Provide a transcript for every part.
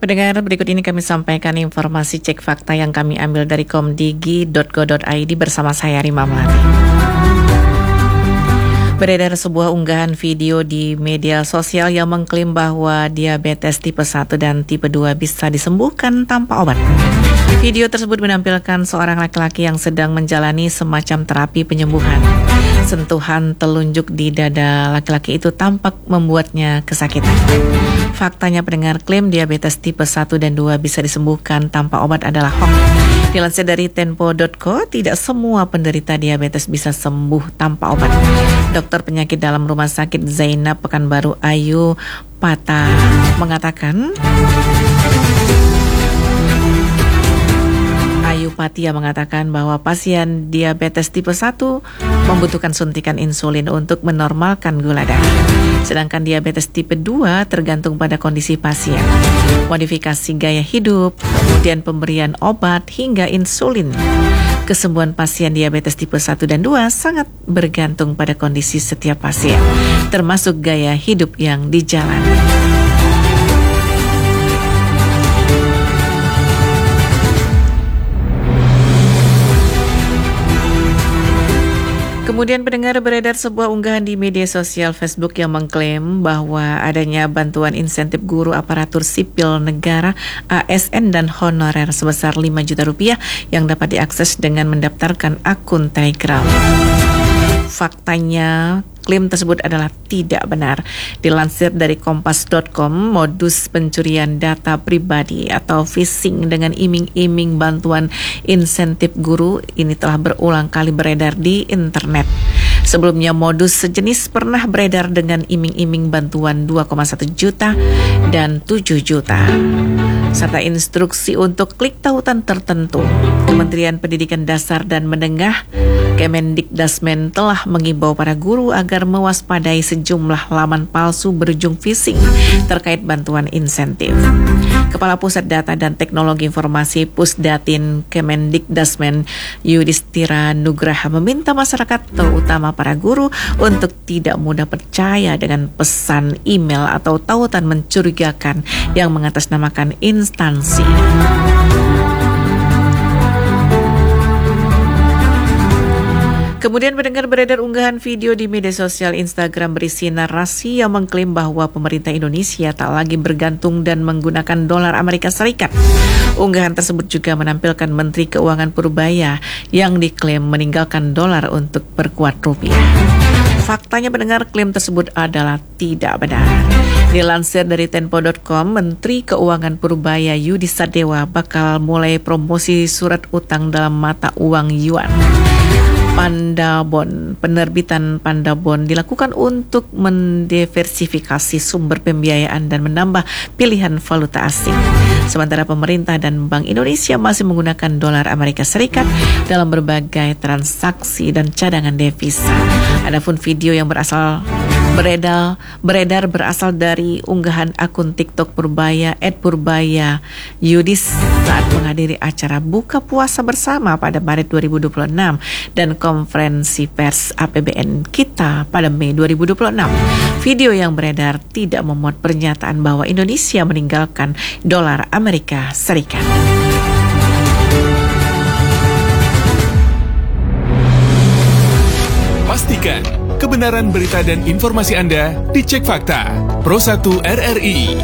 Pendengar, berikut ini kami sampaikan informasi cek fakta yang kami ambil dari komdigi.go.id bersama saya Rima Melati. Beredar sebuah unggahan video di media sosial yang mengklaim bahwa diabetes tipe 1 dan tipe 2 bisa disembuhkan tanpa obat. Video tersebut menampilkan seorang laki-laki yang sedang menjalani semacam terapi penyembuhan. Sentuhan telunjuk di dada laki-laki itu tampak membuatnya kesakitan. Faktanya pendengar, klaim diabetes tipe 1 dan 2 bisa disembuhkan tanpa obat adalah hoax. Dilansir dari tempo.co, tidak semua penderita diabetes bisa sembuh tanpa obat. Dokter penyakit dalam Rumah Sakit Zainab Pekanbaru Ayu Pata mengatakan, Ayu Patia mengatakan bahwa pasien diabetes tipe 1 membutuhkan suntikan insulin untuk menormalkan gula darah. Sedangkan diabetes tipe 2 tergantung pada kondisi pasien, modifikasi gaya hidup, kemudian pemberian obat hingga insulin. Kesembuhan pasien diabetes tipe 1 dan 2 sangat bergantung pada kondisi setiap pasien, termasuk gaya hidup yang dijalani. Kemudian pendengar, beredar sebuah unggahan di media sosial Facebook yang mengklaim bahwa adanya bantuan insentif guru aparatur sipil negara ASN dan honorer sebesar 5 juta rupiah yang dapat diakses dengan mendaftarkan akun Telegram. Faktanya, klaim tersebut adalah tidak benar. Dilansir dari kompas.com, modus pencurian data pribadi atau phishing dengan iming-iming bantuan insentif guru ini telah berulang kali beredar di internet. Sebelumnya modus sejenis pernah beredar dengan iming-iming bantuan 2,1 juta dan 7 juta. Serta instruksi untuk klik tautan tertentu. Kementerian Pendidikan Dasar dan Menengah Kemendikdasmen telah mengimbau para guru agar mewaspadai sejumlah laman palsu berujung phishing terkait bantuan insentif. Kepala Pusat Data dan Teknologi Informasi Pusdatin Kemendikdasmen Yudhistira Nugraha meminta masyarakat, terutama para guru, untuk tidak mudah percaya dengan pesan email atau tautan mencurigakan yang mengatasnamakan instansi. Kemudian pendengar, beredar unggahan video di media sosial Instagram berisi narasi yang mengklaim bahwa pemerintah Indonesia tak lagi bergantung dan menggunakan dolar Amerika Serikat. Unggahan tersebut juga menampilkan Menteri Keuangan Purbaya yang diklaim meninggalkan dolar untuk perkuat rupiah. Faktanya pendengar, klaim tersebut adalah tidak benar. Dilansir dari tempo.com, Menteri Keuangan Purbaya Yudi Sadewa bakal mulai promosi surat utang dalam mata uang yuan. Pandabon, penerbitan Pandabon dilakukan untuk mendiversifikasi sumber pembiayaan dan menambah pilihan valuta asing. Sementara pemerintah dan Bank Indonesia masih menggunakan dolar Amerika Serikat dalam berbagai transaksi dan cadangan devisa. Adapun video yang beredar berasal dari unggahan akun TikTok Purbaya @PurbayaYudis saat menghadiri acara buka puasa bersama pada Maret 2026 dan konferensi pers APBN kita pada Mei 2026. Video yang beredar tidak memuat pernyataan bahwa Indonesia meninggalkan dolar Amerika Serikat. Pastikan kebenaran berita dan informasi Anda dicek fakta. Pro 1 RRI.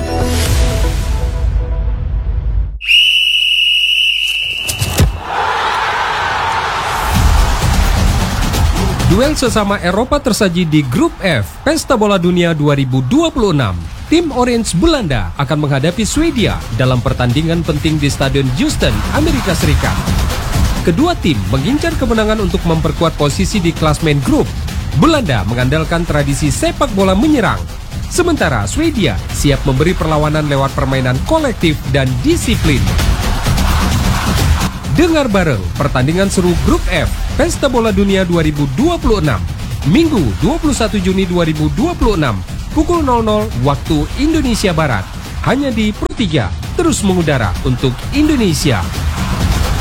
Duel sesama Eropa tersaji di Grup F Pesta Bola Dunia 2026. Tim Orange Belanda akan menghadapi Swedia dalam pertandingan penting di Stadion Houston, Amerika Serikat. Kedua tim mengincar kemenangan untuk memperkuat posisi di klasmen grup. Belanda mengandalkan tradisi sepak bola menyerang, sementara Swedia siap memberi perlawanan lewat permainan kolektif dan disiplin. Dengar bareng pertandingan seru Grup F Pesta Bola Dunia 2026 Minggu 21 Juni 2026 pukul 00 waktu Indonesia Barat, hanya di Pro 3, terus mengudara untuk Indonesia.